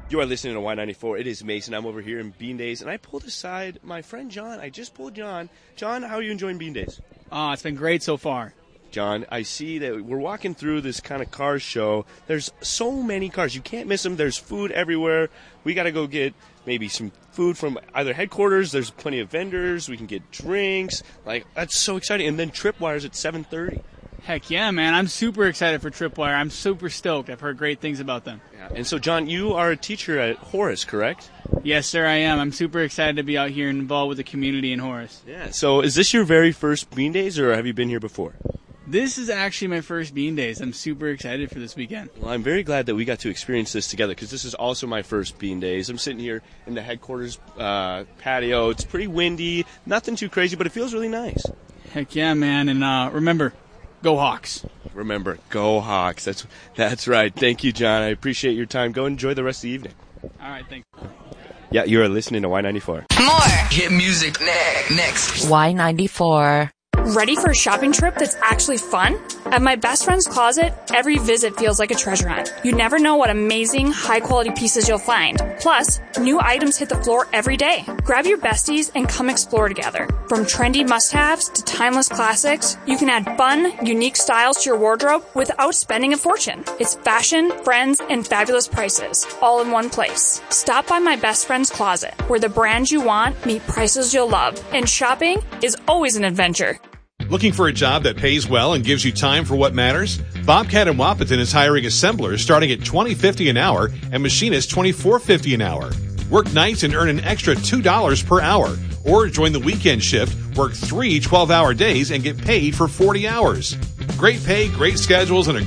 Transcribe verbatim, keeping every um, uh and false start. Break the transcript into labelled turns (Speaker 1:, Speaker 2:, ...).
Speaker 1: You are listening to Y ninety-four. It is Mason. I'm over here in Bean Days, and I pulled aside my friend John. I just pulled John. John, how are you enjoying Bean Days?
Speaker 2: Oh, it's been great so far.
Speaker 1: John, I see that we're walking through this kind of car show. There's so many cars. You can't miss them. There's food everywhere. We got to go get maybe some food from either headquarters. There's plenty of vendors. We can get drinks. Like, that's so exciting. And then Tripwire's at seven thirty.
Speaker 2: Heck yeah, man. I'm super excited for Tripwire. I'm super stoked. I've heard great things about them.
Speaker 1: Yeah. And so, John, you are a teacher at Horace, correct?
Speaker 2: Yes, sir, I am. I'm super excited to be out here and involved with the community in Horace.
Speaker 1: Yeah. So is this your very first Bean Days, or have you been here before?
Speaker 2: This is actually my first Bean Days. I'm super excited for this weekend.
Speaker 1: Well, I'm very glad that we got to experience this together, because this is also my first Bean Days. I'm sitting here in the headquarters uh, patio. It's pretty windy, nothing too crazy, but it feels really nice.
Speaker 2: Heck yeah, man. And uh, remember, go Hawks.
Speaker 1: Remember, go Hawks. That's that's right. Thank you, John. I appreciate your time. Go enjoy the rest of the evening.
Speaker 2: All right, thanks.
Speaker 1: Yeah, you are listening to Y ninety-four.
Speaker 3: More hit music ne- next.
Speaker 4: Y ninety-four.
Speaker 5: Ready for a shopping trip that's actually fun? At my best friend's closet, every visit feels like a treasure hunt. You never know what amazing, high-quality pieces you'll find. Plus, new items hit the floor every day. Grab your besties and come explore together. From trendy must-haves to timeless classics, you can add fun, unique styles to your wardrobe without spending a fortune. It's fashion, friends, and fabulous prices, all in one place. Stop by my best friend's closet, where the brands you want meet prices you'll love. And shopping is always an adventure.
Speaker 6: Looking for a job that pays well and gives you time for what matters? Bobcat and Wahpeton is hiring assemblers starting at twenty dollars and fifty cents an hour and machinists twenty-four dollars and fifty cents an hour. Work nights and earn an extra two dollars per hour. Or join the weekend shift, work three twelve-hour days and get paid for forty hours. Great pay, great schedules, and a